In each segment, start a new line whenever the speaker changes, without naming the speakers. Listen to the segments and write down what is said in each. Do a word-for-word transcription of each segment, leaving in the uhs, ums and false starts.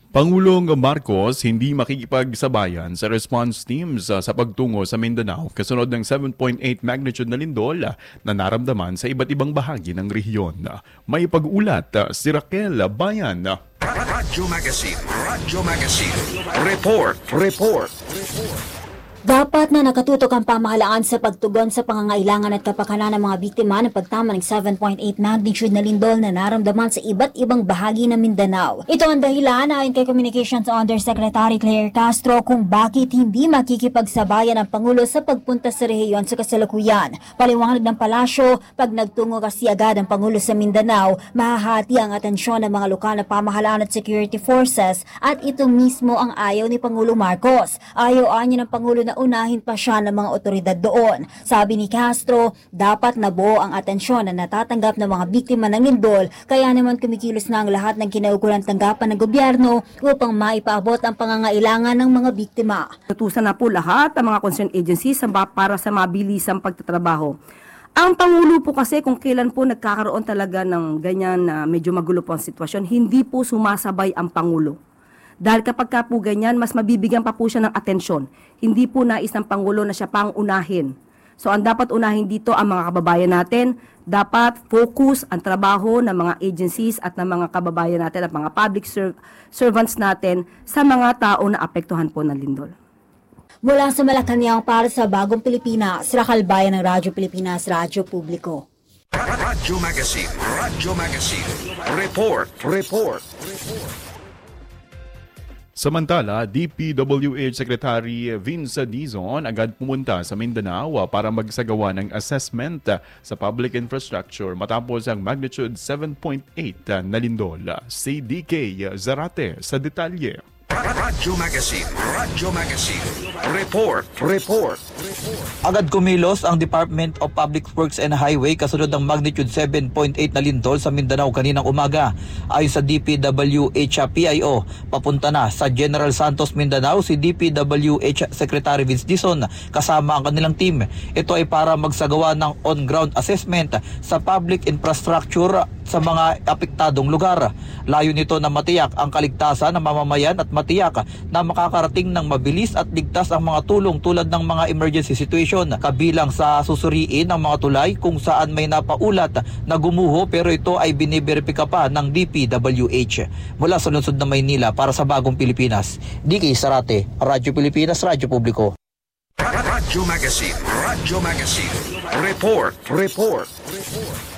Pangulong Marcos hindi makikipagsabayan sa response teams uh, sa pagtungo sa Mindanao kasunod ng seven point eight magnitude na lindol uh, na naramdaman sa iba't ibang bahagi ng rehiyon. Uh, May pag-ulat uh, si Raquel Bayan. Uh,
Radyo Magazine, Radyo Magazine, Report, Report, Report.
Dapat na nakatutok ang pamahalaan sa pagtugon sa pangangailangan at kapakanan ng mga biktima ng pagtama ng seven point eight magnitude na lindol na naramdaman sa iba't ibang bahagi ng Mindanao. Ito ang dahilan ayon kay Communications Undersecretary Claire Castro kung bakit hindi makikipagsabayan ang Pangulo sa pagpunta sa rehiyon sa kasalukuyan. Paliwanag ng palasyo, pag nagtungo kasi agad ang Pangulo sa Mindanao, mahahati ang atensyon ng mga lokal na pamahalaan at security forces at ito mismo ang ayaw ni Pangulo Marcos. Ayaw anya ng Pangulo na unahin pa siya ng mga otoridad doon. Sabi ni Castro, dapat nabuo ang atensyon na natatanggap ng mga biktima ng lindol, kaya naman kumikilos na ang lahat ng kinaukulang tanggapan ng gobyerno upang maipaabot ang pangangailangan ng mga biktima.
Tutusan na po lahat ang mga concerned agencies para sa mabilisang pagtatrabaho. Ang Pangulo po kasi kung kailan po nagkakaroon talaga ng ganyan na medyo magulo po ang sitwasyon, hindi po sumasabay ang Pangulo. Dahil kapag ka po ganyan, mas mabibigyan pa po siya ng atensyon. Hindi po nais ng Pangulo na siya pang unahin. So ang dapat unahin dito ang mga kababayan natin, dapat focus ang trabaho ng mga agencies at ng mga kababayan natin at mga public ser- servants natin sa mga tao na apektuhan po ng lindol.
Mula sa Malacanang para sa Bagong Pilipinas, Raquel Bayan ng Radyo Pilipinas, Radyo Publiko.
Radyo Magazine, Radyo Magazine, Report, Report, Report.
Samantala, D P W H Secretary Vince Dizon agad pumunta sa Mindanao para magsagawa ng assessment sa public infrastructure matapos ang magnitude seven point eight na lindol. Si D K Zarate sa detalye.
Radyo Magazine, Radyo Magazine, Report, Report, Report.
Agad kumilos ang Department of Public Works and Highway kasunod ng magnitude seven point eight na lindol sa Mindanao kaninang umaga. Ayon sa D P W H P I O, papunta na sa General Santos, Mindanao si D P W H Secretary Vince Dizon kasama ang kanilang team. Ito ay para magsagawa ng on-ground assessment sa public infrastructure sa mga apektadong lugar. Layo nito na matiyak ang kaligtasan ng mamamayan at matiyak na makakarating ng mabilis at ligtas ang mga tulong tulad ng mga emergency situation, kabilang sa susuriin ng mga tulay kung saan may napaulat na gumuho pero ito ay biniberipika pa ng D P W H. Mula sa lungsod ng Maynila para sa Bagong Pilipinas, D K Zarate, Radyo Pilipinas, Radyo Publiko.
Radyo Magazine, Radyo Magazine, Report, Report, Report.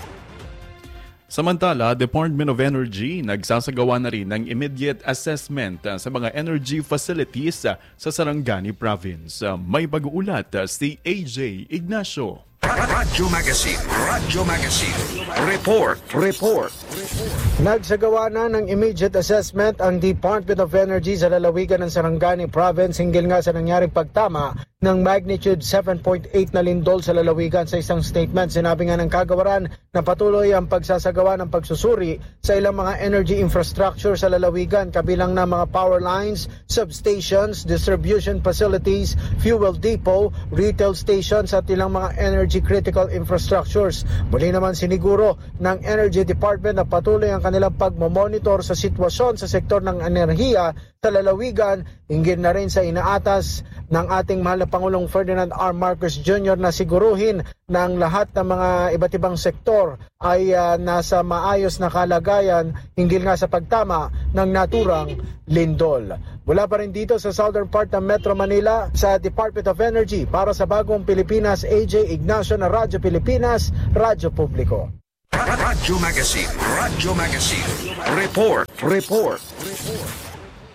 Samantala, Department of Energy nagsasagawa na rin ng immediate assessment sa mga energy facilities sa Sarangani Province. May pag-uulat si A J Ignacio.
Radyo Magazine, Radyo Magazine, Report, Report, Report.
Nagsagawa na ng immediate assessment ang Department of Energy sa lalawigan ng Sarangani Province hinggil nga sa nangyaring pagtama ng magnitude seven point eight na lindol sa lalawigan. Sa isang statement, sinabi nga ng kagawaran na patuloy ang pagsasagawa ng pagsusuri sa ilang mga energy infrastructure sa lalawigan kabilang na mga power lines, substations, distribution facilities, fuel depot, retail stations at ilang mga energy critical infrastructures. Muli naman siniguro ng Energy Department na patuloy ang kanilang pagmomonitor sa sitwasyon sa sektor ng enerhiya sa lalawigan, hinggil na rin sa inaatas ng ating mahal na Pangulong Ferdinand R. Marcos Junior na siguruhin ng lahat ng mga iba't ibang sektor ay uh, nasa maayos na kalagayan hinggil nga sa pagtama ng naturang lindol. Mula pa rin dito sa southern part ng Metro Manila sa Department of Energy para sa Bagong Pilipinas, A J Ignacio na Radyo Pilipinas, Radyo Publiko.
Radyo Magazine, Radyo Magazine, Report, Report, Report.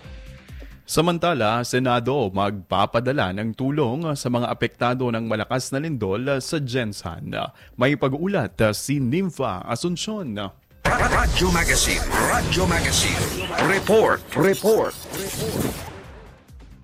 Samantala, Senado magpapadala ng tulong sa mga apektado ng malakas na lindol sa Gensan. May pag-uulat si Nympha Asuncion.
Radyo Magazine, Radyo Magazine, Report, Report, Report.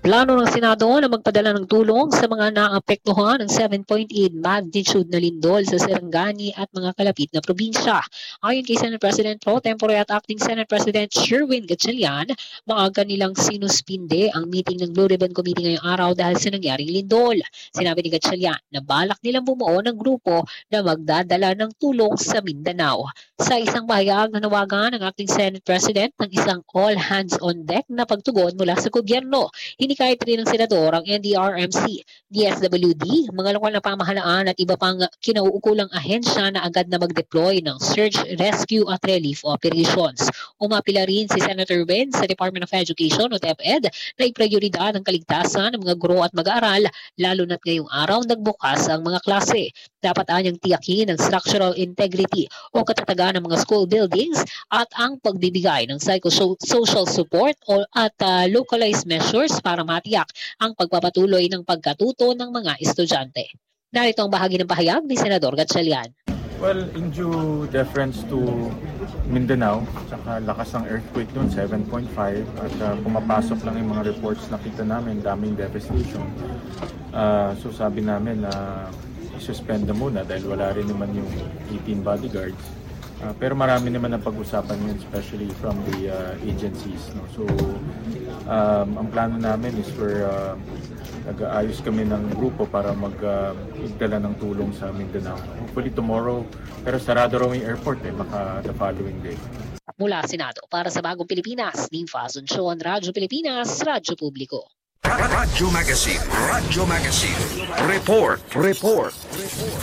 Plano ng Senado na magpadala ng tulong sa mga naapektuhan ng seven point eight magnitude na lindol sa Sarangani at mga kalapit na probinsya. Ayon kay Senate President Pro Tempore at Acting Senate President Sherwin Gatchalian, maaga nilang sinuspinde ang meeting ng Blue Ribbon Committee ngayong araw dahil sa nangyaring lindol. Sinabi ni Gatchalian na balak nilang bumuo ng grupo na magdadala ng tulong sa Mindanao. Sa isang pahayag na nawagan ng Acting Senate President ng isang all hands on deck na pagtugon mula sa gobyerno, hinikayat rin ng senador ang N D R M C, D S W D, mga lokal na pamahalaan at iba pang kinauukulang ahensya na agad na mag-deploy ng search, rescue at relief operations. Umapila rin si Senator Win sa Department of Education o DepEd na iprioridad ang kaligtasan ng mga guro at mag-aaral, lalo na't ngayong araw nagbukas ang mga klase. Dapat anyang tiyakin ang structural integrity o katatagan ng mga school buildings at ang pagbibigay ng psychosocial support o at uh, localized measures para matiyak ang pagpapatuloy ng pagkatuto ng mga estudyante. Narito ang bahagi ng pahayag ni Senador Gatchalian.
Well, in due deference to Mindanao, saka lakas ng earthquake doon, seven point five, at uh, pumapasok lang yung mga reports nakita namin, daming devastation. Uh, so sabi namin na uh, i-suspend na muna dahil wala rin naman yung eighteen bodyguards. Uh, pero marami naman ang pag-usapan yun, especially from the uh, agencies. No? So, um, ang plano namin is for uh, nag-aayos kami ng grupo para mag-igdala uh, ng tulong sa Mindanao. Hopefully tomorrow, pero sarado raw yung airport eh, baka the following day.
Mula Senado, para sa Bagong Pilipinas, Ninfa Asuncion, Radyo Pilipinas, Radyo Publiko.
Radyo Magazine, Radyo Magazine. Report, report, report.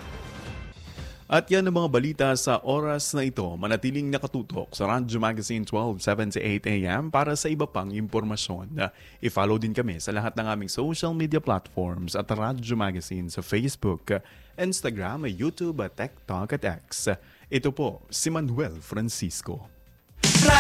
At yan ang mga balita sa oras na ito. Manatiling nakatutok sa Radyo Magazine twelve, seven to eight a m para sa iba pang impormasyon. I-follow din kami sa lahat ng aming social media platforms at Radyo Magazine sa Facebook, Instagram, YouTube, TikTok at X. Ito po si Manuel Francisco.